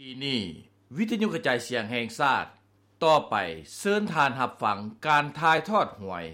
ที่นี่วิทยุกระจายเสียงแห่งชาติต่อไปเชิญทานรับฟังการถ่ายทอดหวย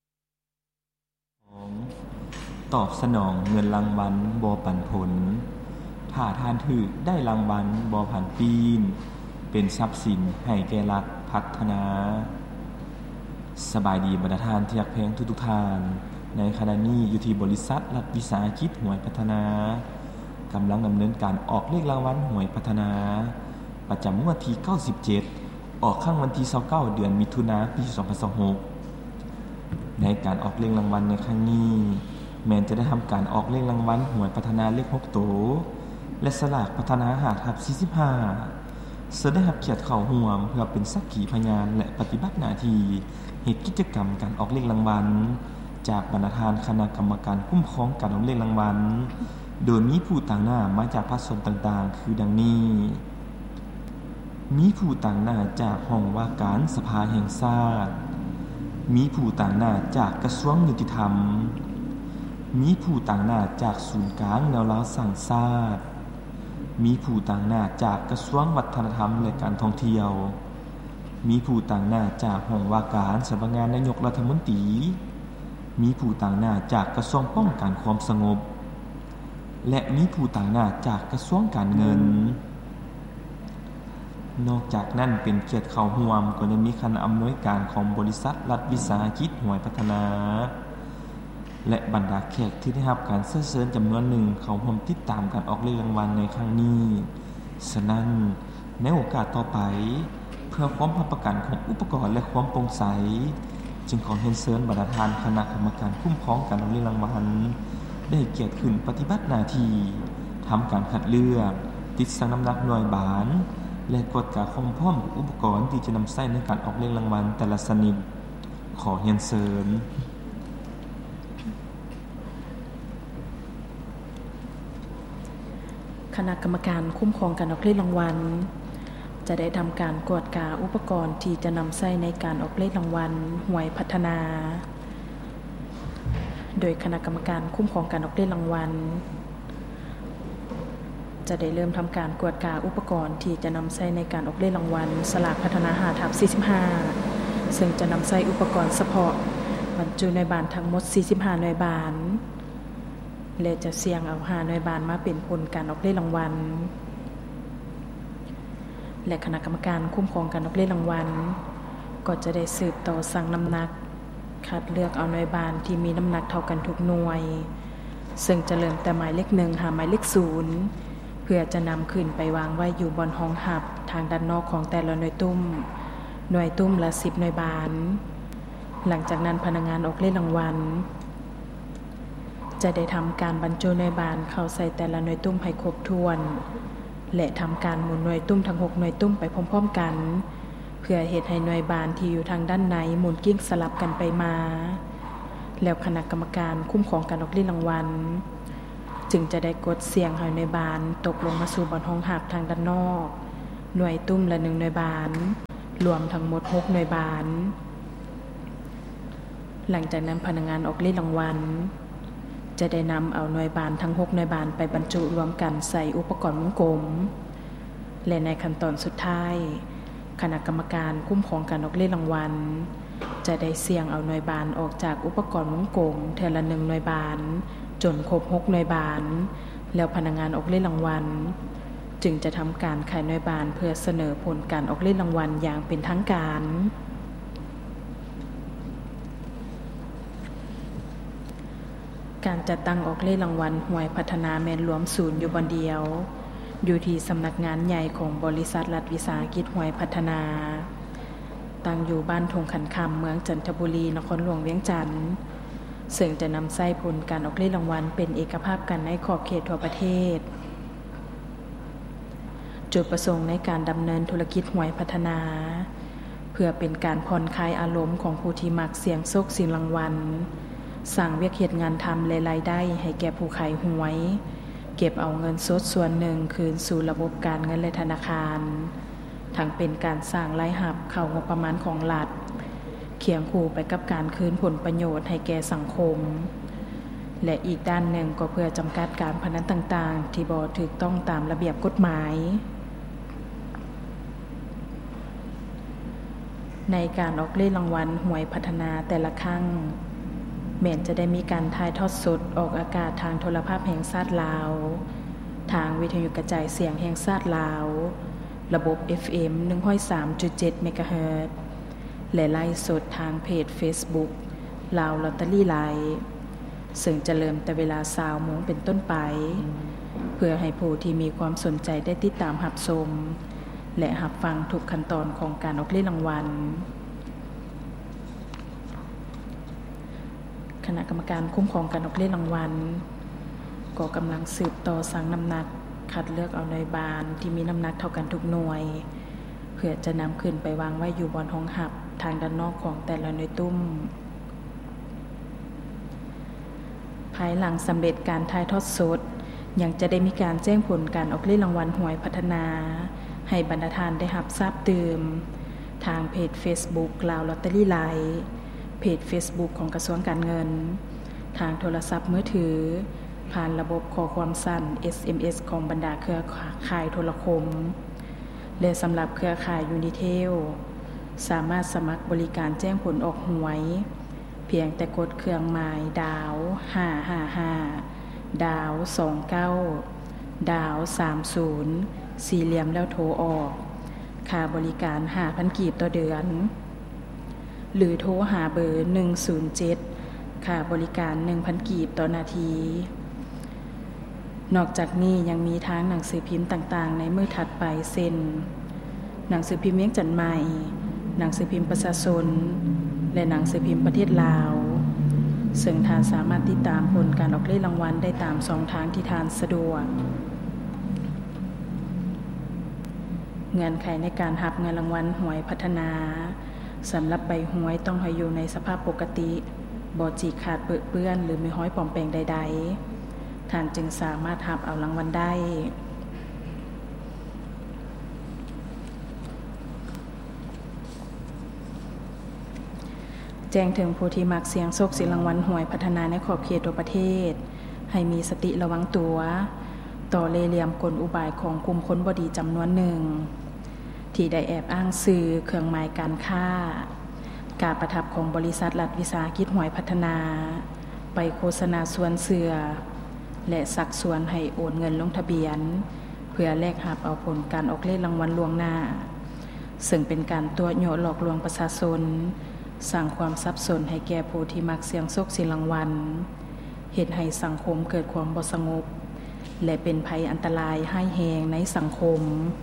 ตอบสนองเงินรางวัลบ่ปันผลถ้าทานถือได้รางวัลบ่ผ่านปีนเป็นทรัพย์สินให้แก่รัฐพัฒนาสบายดีบรรดาท่านที่รักแพงทุกๆท่านในขณะนี้อยู่ที่บริษัทรัฐวิสาหกิจหวยพัฒนากำลังดำเนินการออกเลขรางวัลหวยพัฒนาประจำงวดที่97ออกข้างวันที่29เดือนมิถุนายนปี2026ในการออกเลขรางวัลในครั้งนี้แม้จะได้ทำการออกเลขรางวัลหวยพัฒนาเลข6ตัวและสลากพัฒนา5/45ได้รับเกียรติเข้าร่วมเพื่อเป็นสักขีพยานและปฏิบัติหน้าที่เฮ็ดกิจกรรมการออกเลขรางวัลจากบรรดาท่านคณะกรรมการคุ้มครองการออกเลขรางวัลโดยมีผู้ต่างหน้ามาจากภาคส่วนต่างๆคือดังนี้มีผู้ต่างหน้าจากห้องว่าการสภาแห่งชาติมีผู้ต่างหน้าจากกระทรวงยุติธรรมมีผู้ต่างหน้าจากศูนย์กลางแนวราวสร้างชาติมีผู้ต่างหน้าจากกระทรวงวัฒนธรรมและการท่องเที่ยวมีผู้ต่างหน้าจากห้องว่าการสำนักงานนายกรัฐมนตรีมีผู้ต่างหน้าจากกระทรวงป้องกันความสงบและมีผู้ต่างหน้าจากกระทรวงการเงินนอกจากนั้นเป็นเกียรติเข้าร่วมก็ยังมีคณะอำนวยการของบริษัทรัฐวิสาหกิจหวยพัฒนาและบรรดาแขกที่ได้รับการเชิญจำนวนหนึ่งเข้าร่วมติดตามการออกเลขรางวัลในครั้งนี้ฉะนั้นในโอกาสต่อไปเพื่อความรับประกันของอุปกรณ์และความโปร่งใสจึงขอเรียนเชิญบรรดาท่านคณะกรรมการคุ้มครองการออกเลขรางวัลได้เกียรติขึ้นปฏิบัติหน้าที่ทำการคัดเลือกติดชั่งน้ำหนักหน่วยบาลและกฎกาความพร้อมของอุปกรณ์ที่จะนำใช้ในการออกเลขรางวัลแต่ละชนิดขอเรียนเชิญคณะกรรมการคุ้มครองการออกเลขรางวัลจะได้ทำการกวดกาอุปกรณ์ที่จะนำใช้ในการออกเลขรางวัลหวยพัฒนาโดยคณะกรรมการคุ้มครองการออกเลขรางวัลจะได้เริ่มทำการกวดกาอุปกรณ์ที่จะนำใช้ในการออกเลขรางวัลสลากพัฒนา5/45ซึ่งจะนำใช้อุปกรณ์เฉพาะบรรจุหน่วยบานทั้งหมด45หน่วยบานและจะเสี่ยงเอา5หน่วยบานมาเป็นผลการออกเลขรางวัลและคณะกรรมการคุ้มครองการออกเลขรางวัลก็จะได้สืบต่อสั่งน้ำหนักคัดเลือกเอาหน่วยบานที่มีน้ำหนักเท่ากันทุกหน่วยซึ่งจะเริ่มแต่หมายเลข1หาหมายเลข0เพื่อจะนำขึ้นไปวางไว้อยู่บนห้องหับทางด้านนอกของแต่ละหน่วยตุ้มละ10หน่วยบานหลังจากนั้นพนักงานออกเลขรางวัลจะได้ทำการบรรจุหน่วยบานเข้าใส่แต่ละหน่วยตุ้มให้ครบถ้วนและทำการหมุนหน่วยตุ้มทั้ง6หน่วยตุ้มไปพร้อมๆกันเพื่อเฮ็ดให้หน่วยบานที่อยู่ทางด้านในหมุนกิ้งสลับกันไปมาแล้วคณะกรรมการคุ้มครองการออกเลขรางวัลจึงจะได้กดเสียงให้หน่วยบานตกลงมาสู่บนห้องหับทางด้านนอกหน่วยตุ้มละ1หน่วยบานรวมทั้งหมด6หน่วยบานหลังจากนั้นพนักงานออกเลขรางวัลจะได้นำเอาหน่วยบานทั้ง6หน่วยบานไปบรรจุรวมกันใส่อุปกรณ์วงกลมและในขั้นตอนสุดท้ายคณะกรรมการคุ้มครองการออกเลขรางวัลจะได้เสี่ยงเอาหน่วยบานออกจากอุปกรณ์วงกลมเทอละ1หน่วยบานจนครบ6หน่วยบานแล้วพนักงานออกเลขรางวัลจึงจะทำการขายหน่วยบานเพื่อเสนอผลการออกเลขรางวัลอย่างเป็นทางการการจัดตั้งออกเลขรางวัลหวยพัฒนาแม่นรวมศูนย์อยู่บนเดียวอยู่ที่สำนักงานใหญ่ของบริษัทรัฐวิสาหกิจหวยพัฒนาตั้งอยู่บ้านทงขันคำเมืองจันทบุรีนครหลวงเวียงจันทร์ซึ่งจะนำใช้ผลการออกเลขรางวัลเป็นเอกภาพกันในขอบเขตทั่วประเทศจุดประสงค์ในการดำเนินธุรกิจหวยพัฒนาเพื่อเป็นการผ่อนคลายอารมณ์ของผู้ที่มักเสี่ยงโชคเสี่ยงรางวัลสร้างเวียกเฮ็ดงานทำและรายได้ให้แก่ผู้ขายหวยเก็บเอาเงินสดส่วนหนึ่งคืนสู่ระบบการเงินและธนาคารทั้งเป็นการสร้างรายรับเข้างบประมาณของรัฐเคียงคู่ไปกับการคืนผลประโยชน์ให้แก่สังคมและอีกด้านหนึ่งก็เพื่อจำกัดการพนันต่างๆที่บ่ถูกต้องตามระเบียบกฎหมายในการออกเลขรางวัลหวยพัฒนาแต่ละครั้งแม้นจะได้มีการถ่ายทอดสดออกอากาศทางโทรภาพแห่งชาติลาวทางวิทยุกระจายเสียงแห่งชาติลาวระบบ FM 103.7 เมกะเฮิรตซ์และไลฟ์สดทางเพจ Facebook ลาวลอตเตอรี่ไลฟ์ซึ่งจะเริ่มแต่เวลา 20:00 นเป็นต้นไปเพื่อให้ผู้ที่มีความสนใจได้ติดตามรับชมและรับฟังทุกขั้นตอนของการออกเลขรางวัลคณะกรรมการคุ้มครองการออกเลขรางวัลก็กำลังสืบต่อสั่งน้ำหนักคัดเลือกเอาหน่วยบานที่มีน้ำหนักเท่ากันทุกหน่วยเพื่อจะนำขึ้นไปวางไว้อยู่บนห้องหับทางด้านนอกของแต่ละหน่วยตุ้มภายหลังสำเร็จการถ่ายทอดสดยังจะได้มีการแจ้งผลการออกเลขรางวัลหวยพัฒนาให้บรรดาท่านได้รับทราบตื่มทางเพจ Facebook ลาวลอตเตอรี่ไลฟ์เพจ Facebook ของกระทรวงการเงินทางโทรศัพท์มือถือผ่านระบบข้อความสั้น SMS ของบรรดาเครือข่ายโทรคมและสำหรับเครือข่ายยูนิเทลสามารถสมัครบริการแจ้งผลออกหวยเพียงแต่กดเครื่องหมายดาว555ดาว29ดาว30สี่เหลี่ยมแล้วโทรออกค่าบริการ 5,000 กีบต่อเดือนหรือโทรหาเบอร์107ค่าบริการ 1,000 กีบต่อนาทีนอกจากนี้ยังมีทางหนังสือพิมพ์ต่างๆในมื้อถัดไปเช่นหนังสือพิมพ์เวียงจันทน์ใหม่หนังสือพิมพ์ประชาชนและหนังสือพิมพ์ประเทศลาวซึ่งท่านสามารถติดตามผลการออกเลขรางวัลได้ตามช่องทางที่ท่านสะดวกเงื่อนไขในการรับเงินรางวัลหวยพัฒนาสำหรับใบหวยต้องให้อยู่ในสภาพปกติบ่ฉีกขาดเปื้อนหรือมีห้อยปลอมแปลงใดๆท่านจึงสามารถรับเอารางวัลได้แจ้งถึงผู้ที่มักเสี่ยงโชคเสี่ยงรางวัลหวยพัฒนาในขอบเขตทั่วประเทศให้มีสติระวังตัวต่อเล่ห์เหลี่ยมกลอุบายของกลุ่มคนบ่ดีจำนวนหนึ่งที่ได้แอบอ้างสื่อเครื่องหมายการค้าการประทับของบริษัทรัฐวิสาหกิจหวยพัฒนาไปโฆษณาส่วนเสือและสักชวนให้โอนเงินลงทะเบียนเพื่อแลกรับเอาผลการออกเลขรางวัลล่วงหน้าซึ่งเป็นการตัวโยหลอกลวงประชาชนสร้างความสับสนให้แก่ผู้ที่มักเสี่ยงโชคเสี่ยงรางวัลเฮ็ดให้สังคมเกิดความบ่สงบและเป็นภัยอันตรายร้ายแรงในสังคม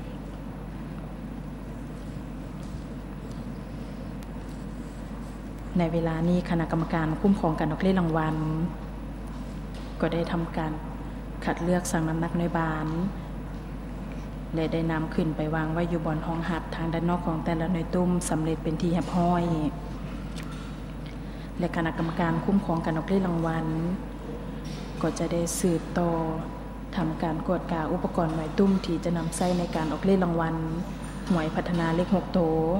ในเวลานี้คณะกรรมการคุ้มครองการออกเลขรางวัลก็ได้ทำการคัดเลือกสั่งน้ำหนักหน่วยบานและได้นำขึ้นไปวางไว้อยู่บนห้องหับทางด้านนอกของแต่ละหน่วยตุ้มสำเร็จเป็นที่เรียบร้อยและคณะกรรมการคุ้มครองการออกเลขรางวัลก็จะได้สืบต่อทำการกวดกาอุปกรณ์หน่วยตุ้มที่จะนำใช้ในการออกเลขรางวัลหวยพัฒนาเลข6โตว